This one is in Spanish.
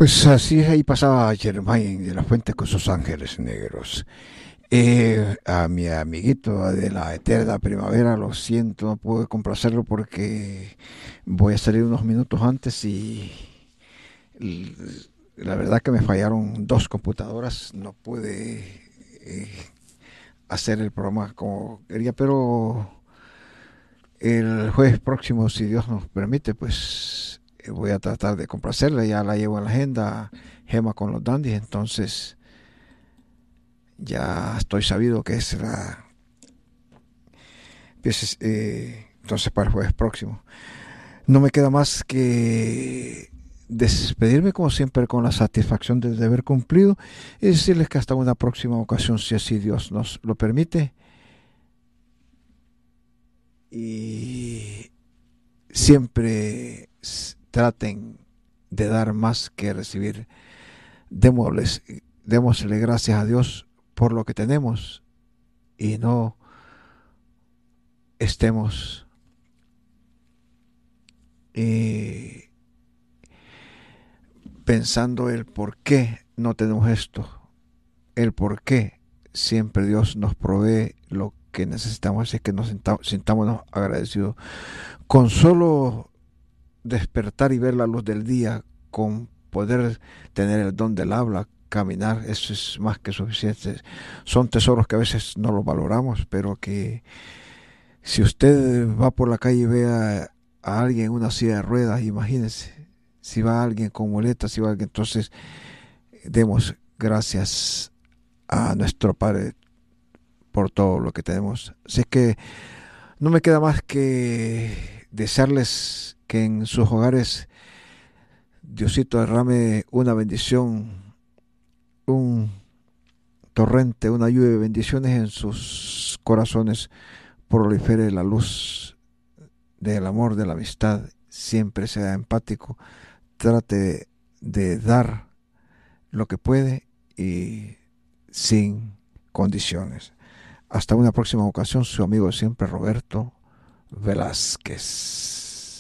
Pues así ahí pasaba Germain de la Fuente con sus ángeles negros. A mi amiguito de la eterna primavera, lo siento, no pude complacerlo porque voy a salir unos minutos antes y la verdad que me fallaron dos computadoras, no pude hacer el programa como quería, pero el jueves próximo, si Dios nos permite, pues voy a tratar de complacerla, ya la llevo en la agenda, Gema con los Dandys, entonces ya estoy sabido que es la entonces para el jueves próximo. No me queda más que despedirme como siempre con la satisfacción de haber cumplido y decirles que hasta una próxima ocasión, si así Dios nos lo permite. Y siempre traten de dar más que recibir. Démosles, démosle gracias a Dios por lo que tenemos y no estemos eh, pensando el por qué no tenemos esto, el por qué siempre Dios nos provee lo que necesitamos, así que nos sintámonos agradecidos. Con solo despertar y ver la luz del día, con poder tener el don del habla, caminar, eso es más que suficiente. Son tesoros que a veces no los valoramos, pero que si usted va por la calle y ve a alguien en una silla de ruedas, imagínese, si va alguien con muletas, si va alguien, entonces demos gracias a nuestro Padre por todo lo que tenemos. Así que no me queda más que desearles que en sus hogares Diosito derrame una bendición, un torrente, una lluvia de bendiciones en sus corazones, prolifere la luz del amor, de la amistad, siempre sea empático, trate de dar lo que puede y sin condiciones. Hasta una próxima ocasión, su amigo siempre Roberto Velázquez.